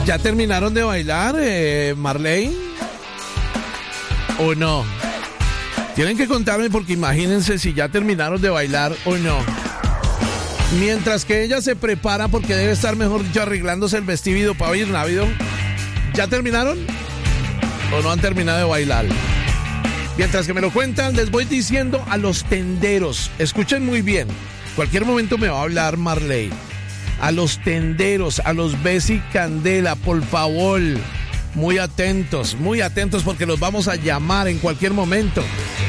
¿Ya terminaron de bailar, Marley? ¿O no? Tienen que contarme porque imagínense si ya terminaron de bailar o no. Mientras que ella se prepara porque debe estar, mejor dicho, arreglándose el vestido para ir návido. ¿Ya terminaron? ¿O no han terminado de bailar? Mientras que me lo cuentan, les voy diciendo a los tenderos. Escuchen muy bien. Cualquier momento me va a hablar Marley. A los tenderos, a los Bessie Candela, por favor, muy atentos porque los vamos a llamar en cualquier momento.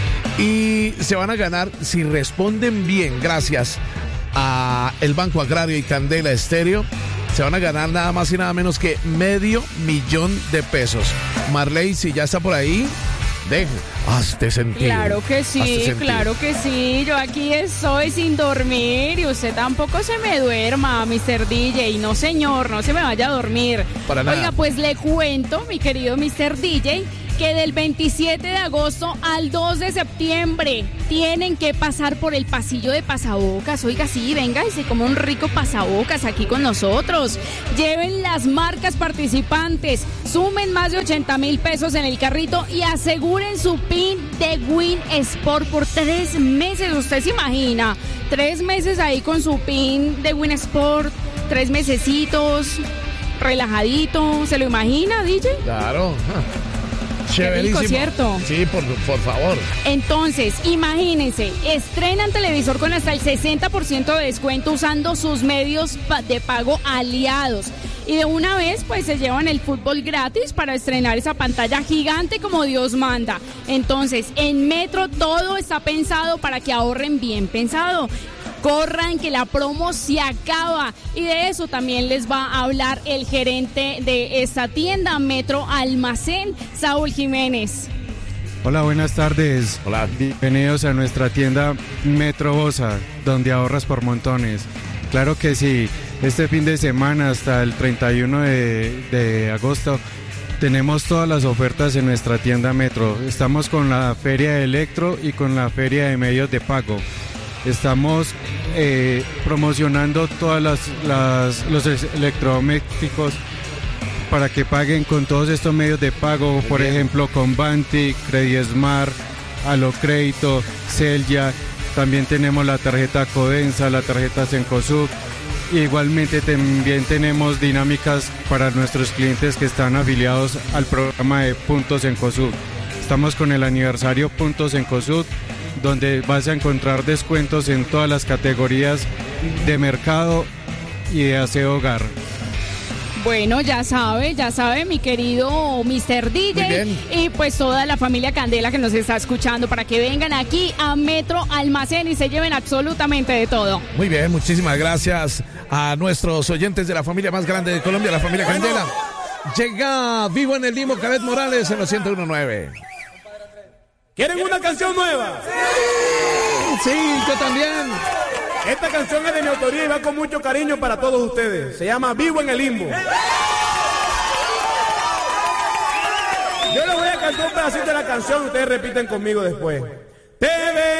Y se van a ganar, si responden bien, gracias a el Banco Agrario y Candela Estéreo, se van a ganar nada más y nada menos que $500,000 de pesos. Marley, si ya está por ahí, hazte sentir. Claro que sí. Yo aquí estoy sin dormir y usted tampoco se me duerma, Mr. DJ. No, señor, no se me vaya a dormir. Para nada. Oiga, pues le cuento, mi querido Mr. DJ, que del 27 de agosto al 2 de septiembre tienen que pasar por el pasillo de pasabocas. Oiga, sí, venga y se come un rico pasabocas aquí con nosotros. Lleven las marcas participantes, sumen más de 80,000 pesos en el carrito y aseguren su PIN de Win Sport por 3 meses. ¿Usted se imagina? 3 meses ahí con su PIN de Win Sport, 3 mesecitos, relajadito. ¿Se lo imagina, DJ? Claro. Chéverísimo. Rico, ¿cierto? Sí, por favor. Entonces, imagínense, estrenan televisor con hasta el 60% de descuento usando sus medios de pago aliados. Y de una vez, pues, se llevan el fútbol gratis para estrenar esa pantalla gigante como Dios manda. Entonces, en Metro todo está pensado para que ahorren bien pensado. Corran, que la promo se acaba. Y de eso también les va a hablar el gerente de esta tienda, Metro Almacén, Saúl Jiménez. Hola, buenas tardes. Hola. Bienvenidos a nuestra tienda Metro Bosa, donde ahorras por montones. Claro que sí, este fin de semana hasta el 31 de agosto tenemos todas las ofertas en nuestra tienda Metro. Estamos con la Feria de Electro y con la Feria de Medios de Pago. Estamos promocionando todas los electrodomésticos para que paguen con todos estos medios de pago, por ejemplo con Banti, Credismart, Alocrédito, Celya. También tenemos la tarjeta Codensa, la tarjeta Cencosud. Igualmente también tenemos dinámicas para nuestros clientes que están afiliados al programa de Puntos Cencosud. Estamos con el aniversario Puntos Cencosud, donde vas a encontrar descuentos en todas las categorías de mercado y de aseo hogar. Bueno, ya sabe, mi querido Mr. DJ y pues toda la familia Candela que nos está escuchando para que vengan aquí a Metro Almacén y se lleven absolutamente de todo. Muy bien, muchísimas gracias a nuestros oyentes de la familia más grande de Colombia, la familia Candela. Llega Vivo en el Limbo, Cadet Morales en los 101.9. ¿Quieren una canción nueva? Sí, yo también. Esta canción es de mi autoría y va con mucho cariño para todos ustedes. Se llama Vivo en el Limbo. Yo les voy a cantar un pedacito de la canción, ustedes repiten conmigo después.